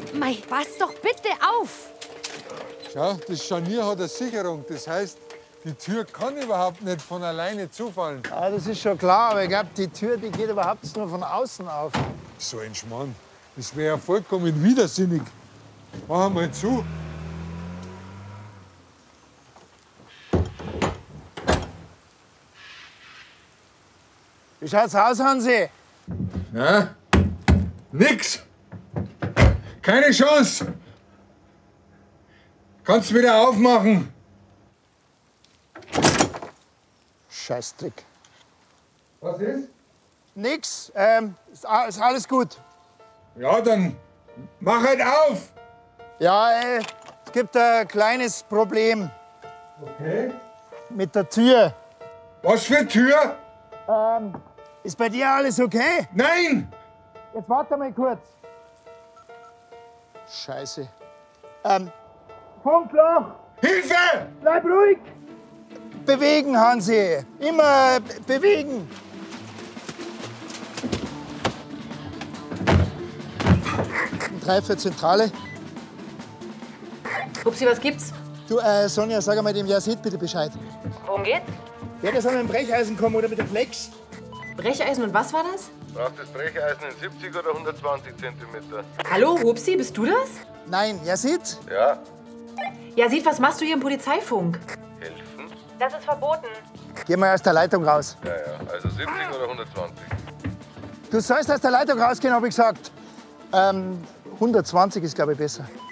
Mei, pass doch bitte auf! Schau, das Scharnier hat eine Sicherung. Das heißt, die Tür kann überhaupt nicht von alleine zufallen. Ja, das ist schon klar, aber ich glaube, die Tür die geht überhaupt nur von außen auf. So ein Schmarrn. Das wäre ja vollkommen widersinnig. Mach mal zu. Wie schaut's aus, Hansi? Na? Nix. Keine Chance. Kannst wieder aufmachen. Scheißdreck. Was ist? Nix, ist alles gut. Ja, dann mach halt auf. Ja, es gibt ein kleines Problem Okay. mit der Tür. Was für Tür? Ist bei dir alles okay? Nein! Jetzt warte mal kurz. Scheiße. Funkloch! Hilfe! Bleib ruhig! Bewegen, Hansi. Immer bewegen. Drei für Zentrale. Upsi, was gibt's? Du, Sonja, sag mal dem Yazid bitte Bescheid. Worum geht's? Ja, der soll mit dem Brecheisen kommen oder mit dem Flex. Brecheisen und was war das? Braucht das Brecheisen in 70 oder 120 Zentimeter? Hallo, Hupsi, bist du das? Nein, Yazid? Ja, Ja, Sied, was machst du hier im Polizeifunk? helfen? Das ist verboten. Geh mal aus der Leitung raus. Ja, also 70 oder 120? Du sollst aus der Leitung rausgehen, habe ich gesagt. 120 ist, glaube ich, besser.